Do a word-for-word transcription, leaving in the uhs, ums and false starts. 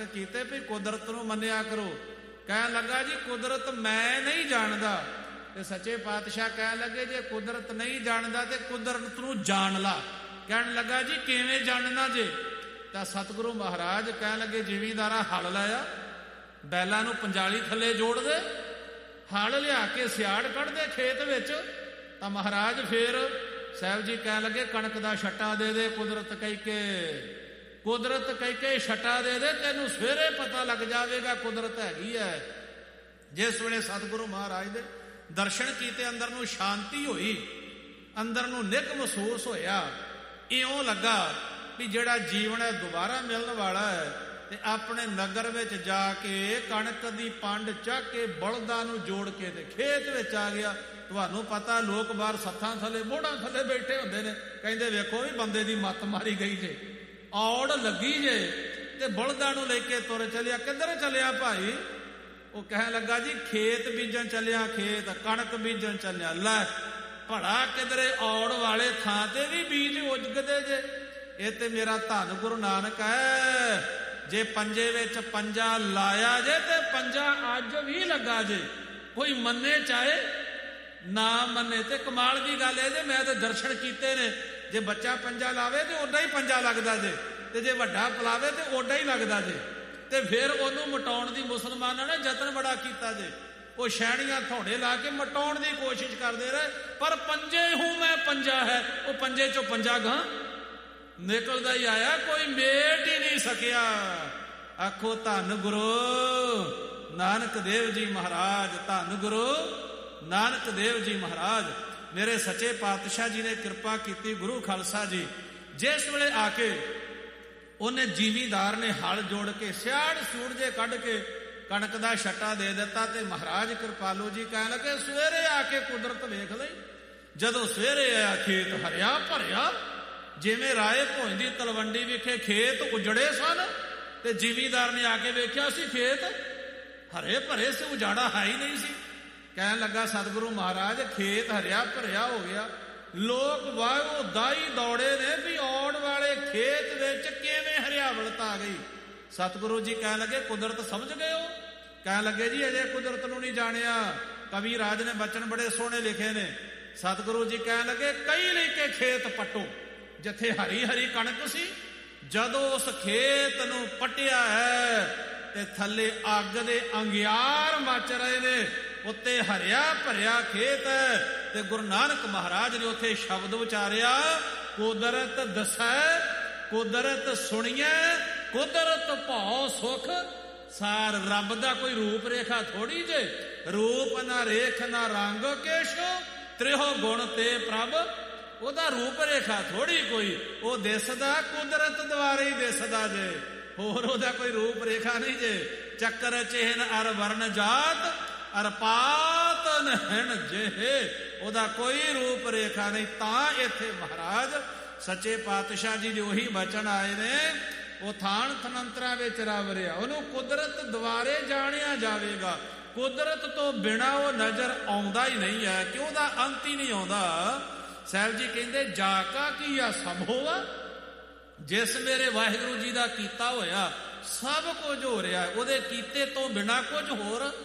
ਕੀਤੇ ਵੀ ਕੁਦਰਤ ਨੂੰ ਮੰਨਿਆ ਕਰੋ। ਕਹਿਣ ਲੱਗਾ ਜੀ ਕੁਦਰਤ ਮੈਂ ਨਹੀਂ ਜਾਣਦਾ। ਤੇ ਸੱਚੇ ਪਾਤਸ਼ਾਹ ਕਹਿਣ ਲੱਗੇ ਜੇ ਕੁਦਰਤ ਨਹੀਂ ਜਾਣਦਾ ਤੇ ਕੁਦਰਤ ਨੂੰ ਜਾਣ ਲਾ। ਕਹਿਣ ਲੱਗਾ ਜੀ ਕਿਵੇਂ ਜਾਣਨਾ ਜੇ? ਤਾਂ ਸਤਿਗੁਰੂ ਮਹਾਰਾਜ ਕਹਿਣ ਲੱਗੇ ਜ਼ਿਮੀਂਦਾਰਾ ਹਲ ਲਾਇਆ, ਬੈਲਾਂ ਨੂੰ ਪੰਜਾਲੀ ਥੱਲੇ ਜੋੜ ਦੇ, ਹਲ ਲਿਆ ਕੇ ਸਿਆੜ ਕੱਢਦੇ ਖੇਤ ਵਿੱਚ। ਤਾਂ ਮਹਾਰਾਜ ਫੇਰ ਸਾਹਿਬ ਜੀ ਕਹਿਣ ਲੱਗੇ ਕਣਕ ਦਾ ਛੱਟਾ ਦੇ ਦੇ। ਕੁਦਰਤ ਕਹਿ ਕੇ ਕੁਦਰਤ ਕਹਿ ਕੇ ਛੱਟਾ ਦੇ ਦੇ, ਤੈਨੂੰ ਸਵੇਰੇ ਪਤਾ ਲੱਗ ਜਾਵੇਗਾ ਕੁਦਰਤ ਹੈਗੀ ਹੈ। ਜਿਸ ਵੇਲੇ ਸਤਿਗੁਰੂ ਮਹਾਰਾਜ ਦੇ ਦਰਸ਼ਨ ਕੀਤੇ ਅੰਦਰ ਨੂੰ ਸ਼ਾਂਤੀ ਹੋਈ, ਅੰਦਰ ਨੂੰ ਨਿੱਘ ਮਹਿਸੂਸ ਹੋਇਆ। ਇਉਂ ਲੱਗਾ ਵੀ ਜਿਹੜਾ ਜੀਵਨ ਹੈ ਦੁਬਾਰਾ ਮਿਲਣ ਵਾਲਾ ਹੈ। ਤੇ ਆਪਣੇ ਨਗਰ ਵਿੱਚ ਜਾ ਕੇ ਕਣਕ ਦੀ ਪੰਡ ਚੱਕ ਕੇ ਬਲਦਾਂ ਨੂੰ ਜੋੜ ਕੇ ਤੇ ਖੇਤ ਵਿੱਚ ਆ ਗਿਆ। ਤੁਹਾਨੂੰ ਪਤਾ ਲੋਕ ਬਾਹਰ ਸੱਥਾਂ ਥੱਲੇ ਮੋਢਾਂ ਥੱਲੇ ਬੈਠੇ ਹੁੰਦੇ ਨੇ, ਕਹਿੰਦੇ ਵੇਖੋ ਵੀ ਬੰਦੇ ਦੀ ਮੱਤ ਮਾਰੀ ਗਈ ਜੇ, ਔੜ ਲੱਗੀ ਜੇ। ਤੇ ਬਲਦਾਂ ਨੂੰ ਲੈ ਕੇ ਤੁਰ ਚੱਲਿਆ। ਕਿੱਧਰ ਚੱਲਿਆ ਭਾਈ? ਉਹ ਕਹਿਣ ਲੱਗਾ ਜੀ ਖੇਤ ਬੀਜਣ ਚੱਲਿਆ, ਖੇਤ ਕਣਕ ਬੀਜਣ ਚੱਲਿਆ। ਲੈ ਭੜਾ ਕਿਧਰੇ ਔੜ ਵਾਲੇ ਥਾਂ ਤੇ ਵੀ ਬੀਜ ਉਜਗਦੇ ਜੇ। ਇਹ ਤੇ ਮੇਰਾ ਧੰਨ ਗੁਰੂ ਨਾਨਕ ਹੈ। ਜੇ ਪੰਜੇ ਵਿੱਚ ਪੰਜਾ ਲਾਇਆ ਜੇ ਤੇ ਪੰਜਾ ਅੱਜ ਵੀ ਲੱਗਾ ਜੇ। ਕੋਈ ਮੰਨੇ ਚਾਹੇ ਨਾ ਮੰਨੇ। ਤੇ ਕਮਾਲ ਦੀ ਗੱਲ ਹੈ ਜੇ ਮੈਂ ਤੇ ਦਰਸ਼ਨ ਕੀਤੇ ਨੇ, ਜੇ ਬੱਚਾ ਪੰਜਾ ਲਾਵੇ ਤੇ ਓਡਾ ਹੀ ਪੰਜਾ ਲੱਗਦਾ ਜੇ, ਤੇ ਜੇ ਵੱਡਾ ਪਲਾਵੇ ਤੇ ਓਡਾ ਹੀ ਲੱਗਦਾ ਜੇ। ਤੇ ਫਿਰ ਉਹਨੂੰ ਮਟਾਉਣ ਦੀ ਮੁਸਲਮਾਨਾਂ ਨੇ ਯਤਨ ਬੜਾ ਕੀਤਾ ਜੇ। ਉਹ ਸ਼ੈਣੀਆਂ ਥੋੜੇ ਲਾ ਕੇ ਮਟਾਉਣ ਦੀ ਕੋਸ਼ਿਸ਼ ਕਰਦੇ ਰਹੇ, ਪਰ ਪੰਜੇ ਹੂੰ ਮੈਂ ਪੰਜਾ ਹੈ। ਉਹ ਪੰਜੇ ਚੋਂ ਪੰਜਾ ਗਾਂ ਨਿਕਲਦਾ ਹੀ ਆਇਆ, ਕੋਈ ਮੇਟ ਹੀ ਨਹੀਂ ਸਕਿਆ। ਆਖੋ ਧੰਨ ਗੁਰੂ ਨਾਨਕ ਦੇਵ ਜੀ ਮਹਾਰਾਜ, ਧੰਨ ਗੁਰੂ ਨਾਨਕ ਦੇਵ ਜੀ ਮਹਾਰਾਜ। ਮੇਰੇ ਸੱਚੇ ਪਾਤਸ਼ਾਹ ਜੀ ਨੇ ਕਿਰਪਾ ਕੀਤੀ। ਗੁਰੂ ਖਾਲਸਾ ਜੀ ਜਿਸ ਵੇਲੇ ਆ ਕੇ ਉਹਨੇ ਜ਼ਿਮੀਂਦਾਰ ਨੇ ਹਲ ਜੋੜ ਕੇ ਸਿਆੜ ਸੂੜ ਜੇ ਕੱਢ ਕੇ ਕਣਕ ਦਾ ਛੱਟਾ ਦੇ ਦਿੱਤਾ। ਤੇ ਮਹਾਰਾਜ ਕਿਰਪਾਲੂ ਜੀ ਕਹਿਣ ਲੱਗੇ ਸਵੇਰੇ ਆ ਕੇ ਕੁਦਰਤ ਵੇਖ ਲਈ। ਜਦੋਂ ਸਵੇਰੇ ਆਇਆ ਖੇਤ ਹਰਿਆ ਭਰਿਆ, ਜਿਵੇਂ ਰਾਏ ਭੋਜ ਦੀ ਤਲਵੰਡੀ ਵਿਖੇ ਖੇਤ ਉਜੜੇ ਸਨ। ਤੇ ਜ਼ਿਮੀਂਦਾਰ ਨੇ ਆ ਕੇ ਵੇਖਿਆ ਸੀ ਖੇਤ ਹਰੇ ਭਰੇ ਸੀ, ਉਜਾੜਾ ਹੈ ਹੀ ਨਹੀਂ ਸੀ। ਕਹਿਣ ਲੱਗਾ ਸਤਿਗੁਰੂ ਮਹਾਰਾਜ ਖੇਤ ਹਰਿਆ ਭਰਿਆ ਹੋ ਗਿਆ। ਲੋਕ ਵਾਹੋ ਦਾਈ ਦੌੜੇ ਨੇ ਵੀ ਔੜ ਵਾਲੇ ਖੇਤ ਵਿੱਚ ਕਿਵੇਂ ਹਰਿਆਵਲਤ ਆ ਗਈ। ਸਤਿਗੁਰੂ ਜੀ ਕਹਿਣ ਲੱਗੇ ਕੁਦਰਤ ਸਮਝ ਗਏ ਹੋ? ਕਹਿਣ ਲੱਗੇ ਜੀ ਅਜੇ ਕੁਦਰਤ ਨੂੰ ਨਹੀਂ ਜਾਣਿਆ। ਕਵੀ ਰਾਜ ਨੇ ਬਚਨ ਬੜੇ ਸੋਹਣੇ ਲਿਖੇ ਨੇ। ਸਤਿਗੁਰੂ ਜੀ ਕਹਿਣ ਲੱਗੇ ਕਈ ਲੈ ਕੇ ਖੇਤ ਪੱਟੋ। ਜਿੱਥੇ ਹਰੀ ਹਰੀ ਕਣਕ ਸੀ, ਜਦੋਂ ਉਸ ਖੇਤ ਨੂੰ ਪੱਟਿਆ ਹੈ ਤੇ ਥੱਲੇ ਅੱਗ ਦੇ ਅੰਗਿਆਰ ਮੱਚ ਰਹੇ ਨੇ, ਉੱਤੇ ਹਰਿਆ ਭਰਿਆ ਖੇਤ ਹੈ। ਤੇ ਗੁਰੂ ਨਾਨਕ ਮਹਾਰਾਜ ਨੇ ਉੱਥੇ ਸ਼ਬਦ ਉਚਾਰਿਆ, ਕੁਦਰਤ ਦਸੈ ਕੁਦਰਤ ਸੁਣੀਐ ਕੁਦਰਤ ਭਉ ਸੁਖ ਸਾਰ। ਰੱਬ ਦਾ ਕੋਈ ਰੂਪ ਰੇਖਾ ਥੋੜੀ ਜੇ, ਰੂਪ ਨਾ ਰੇਖ ਨਾ ਰੰਗ ਕੇਸ਼ੋ ਤ੍ਰਿਹੋ ਗੁਣ ਤੇ ਪ੍ਰਭ। ਉਹਦਾ ਰੂਪ ਰੇਖਾ ਥੋੜੀ ਕੋਈ, ਉਹ ਦਿਸਦਾ ਕੁਦਰਤ ਦੁਆਰੇ ਹੀ ਦਿਸਦਾ ਜੇ, ਹੋਰ ਉਹਦਾ ਕੋਈ ਰੂਪ ਰੇਖਾ ਨਹੀਂ ਜੇ। ਚੱਕਰ ਚਿਹਨ ਅਰ ਵਰਨ ਜਾਤ ਅਰ ਪਾਤ ਨਹਿਣ ਜਿਹੇ, ਉਹਦਾ ਕੋਈ ਰੂਪ ਰੇਖਾ ਨਹੀਂ। ਤਾਂ ਇੱਥੇ ਮਹਾਰਾਜ ਸੱਚੇ ਪਾਤਸ਼ਾਹ ਜੀ ਦੇ ਉਹੀ ਬਚਨ ਆਏ ਨੇ, ਉਹ ਥਾਨ ਥਨੰਤਰਾਂ ਵਿੱਚ ਰਵ ਰਿਹਾ, ਉਹਨੂੰ ਕੁਦਰਤ ਦੁਆਰੇ ਜਾਣਿਆ ਜਾਵੇਗਾ। ਕੁਦਰਤ ਤੋਂ ਬਿਨਾਂ ਉਹ ਨਜ਼ਰ ਆਉਂਦਾ ਹੀ ਨਹੀਂ ਹੈ, ਕਿ ਉਹਦਾ ਅੰਤ ਹੀ ਨਹੀਂ ਆਉਂਦਾ। ਸਾਹਿਬ ਜੀ ਕਹਿੰਦੇ ਜਾ ਕਾ ਕੀਆ ਸਭ ਹੋਵਾ। ਜਿਸ ਮੇਰੇ ਵਾਹਿਗੁਰੂ ਜੀ ਦਾ ਕੀਤਾ ਹੋਇਆ ਸਭ ਕੁਝ ਹੋ ਰਿਹਾ, ਉਹਦੇ ਕੀਤੇ ਤੋਂ ਬਿਨਾਂ ਕੁਝ ਹੋਰ